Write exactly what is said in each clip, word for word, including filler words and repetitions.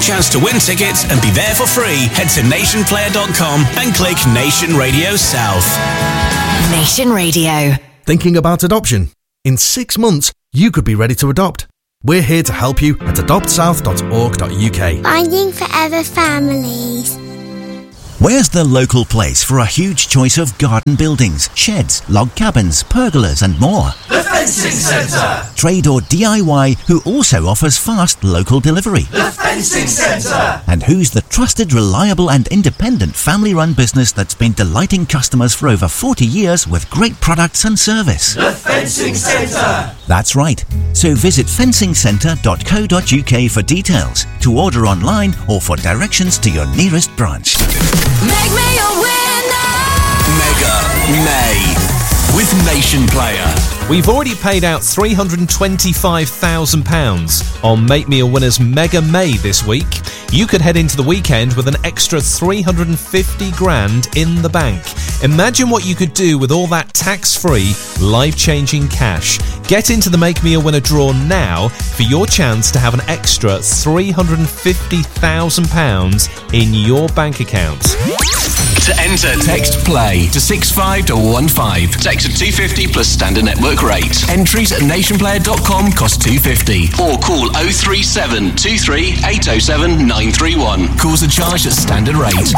chance to win tickets and be there for free, head to nation player dot com and click Nation Radio South. Nation Radio. Thinking about adoption? In six months, you could be ready to adopt. We're here to help you at adopt south dot org dot u k. Finding Forever Families. Where's the local place for a huge choice of garden buildings, sheds, log cabins, pergolas and more? The Fencing Centre! Trade or D I Y who also offers fast local delivery. The Fencing Centre! And who's the trusted, reliable and independent family-run business that's been delighting customers for over forty years with great products and service? The Fencing Centre! That's right. So visit fencing centre dot co dot u k for details, to order online or for directions to your nearest branch. Make me a winner! Mega May with Nation Player. We've already paid out three hundred twenty-five thousand pounds on Make Me a Winner's Mega May this week. You could head into the weekend with an extra three hundred fifty grand in the bank. Imagine what you could do with all that tax-free, life-changing cash. Get into the Make Me a Winner draw now for your chance to have an extra three hundred fifty thousand pounds in your bank account. To enter, text PLAY to six five one five. Text at two fifty plus standard network rate. Entries at nation player dot com cost two fifty. Or call oh three seven two three eight oh seven nine three one. Calls are charged at standard rate.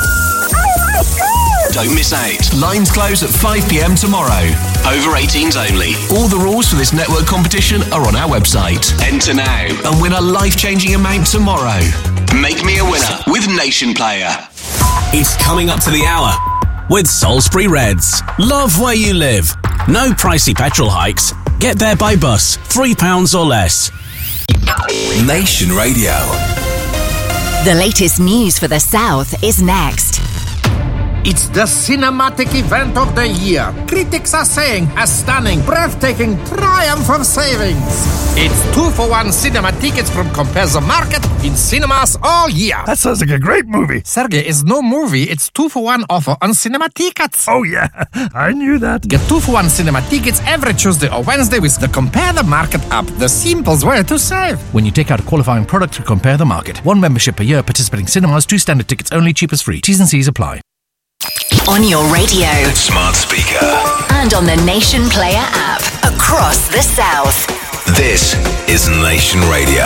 Don't miss out. Lines close at five p m tomorrow. Over eighteens only. All the rules for this network competition are on our website. Enter now and win a life-changing amount tomorrow. Make me a winner with Nation Player. It's coming up to the hour with Salisbury Reds. Love where you live. No pricey petrol hikes. Get there by bus. Three pounds or less. Nation Radio. The latest news for the South is next. It's the cinematic event of the year. Critics are saying a stunning, breathtaking triumph of savings. It's two for one cinema tickets from Compare the Market in cinemas all year. That sounds like a great movie. Sergey, it's no movie. It's two for one offer on cinema tickets. Oh yeah, I knew that. Get two for one cinema tickets every Tuesday or Wednesday with the Compare the Market app. The simplest way to save. When you take out a qualifying product to Compare the Market. One membership per year, participating cinemas, two standard tickets only, cheapest free. T's and C's apply. On your radio, Smart speaker, and on the Nation Player app across the South. This is Nation Radio.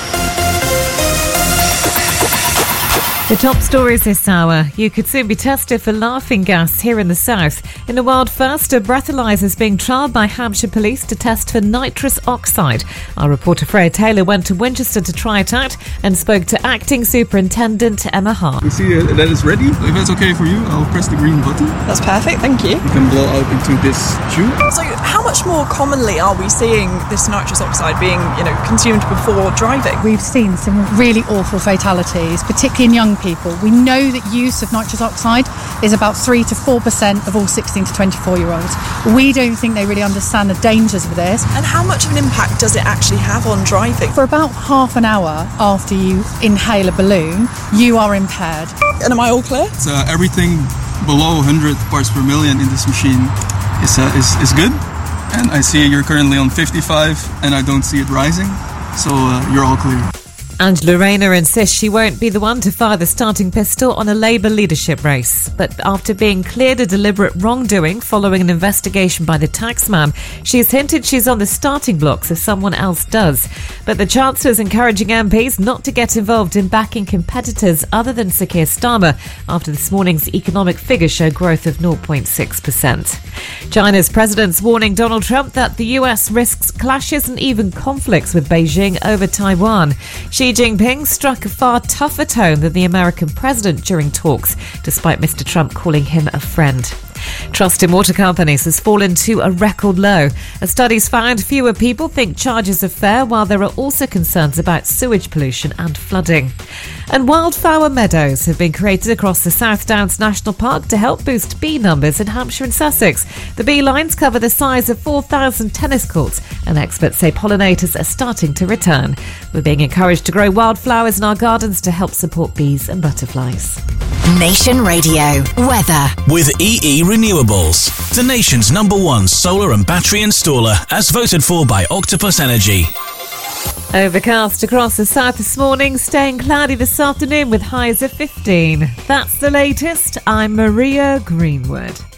The top stories this hour. You could soon be tested for laughing gas here in the south. In a world first, a breathalyzer is being trialled by Hampshire Police to test for nitrous oxide. Our reporter Freya Taylor went to Winchester to try it out and spoke to Acting Superintendent Emma Hart. You see that it's ready. If that's okay for you, I'll press the green button. That's perfect, thank you. You can blow out into this tube. So how much more commonly are we seeing this nitrous oxide being, you know, consumed before driving? We've seen some really awful fatalities, particularly in young people. We know that use of nitrous oxide is about three to four percent of all sixteen to twenty-four year olds. We don't think they really understand the dangers of this. And how much of an impact does it actually have on driving? For about half an hour after you inhale a balloon, you are impaired. And am I all clear? So uh, everything below one hundred parts per million in this machine is, uh, is, is good. And I see you're currently on fifty-five and I don't see it rising. So uh, you're all clear. Angela Rayner insists she won't be the one to fire the starting pistol on a Labour leadership race. But after being cleared of deliberate wrongdoing following an investigation by the taxman, she's hinted she's on the starting blocks if someone else does. But the Chancellor's encouraging M Ps not to get involved in backing competitors other than Sir Keir Starmer after this morning's economic figures show growth of zero point six percent. China's president's warning Donald Trump that the U S risks clashes and even conflicts with Beijing over Taiwan. Xi Jinping struck a far tougher tone than the American president during talks, despite Mister Trump calling him a friend. Trust in water companies has fallen to a record low. A study's found fewer people think charges are fair, while there are also concerns about sewage pollution and flooding. And wildflower meadows have been created across the South Downs National Park to help boost bee numbers in Hampshire and Sussex. The bee lines cover the size of four thousand tennis courts, and experts say pollinators are starting to return. We're being encouraged to grow wildflowers in our gardens to help support bees and butterflies. Nation Radio weather with E E Renewables, the nation's number one solar and battery installer, as voted for by Octopus Energy. Overcast across the south this morning, staying cloudy this afternoon with highs of fifteen. That's the latest. I'm Maria Greenwood.